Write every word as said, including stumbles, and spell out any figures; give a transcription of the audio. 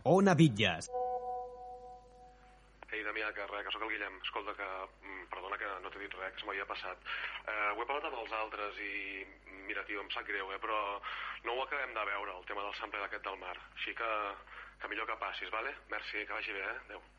Ona Bitlles. Ei, Damià, que res, que sóc el Guillem. Escolta, que perdona que no t'he dit res, que se m'havia passat. Eh, ho he parlat amb els altres i... Mira, tio, em sap greu, eh, però no ho acabem de veure, el tema del sampler aquest del mar. Així que, que millor que passis, vale? Merci, que vagi bé, eh? Adéu.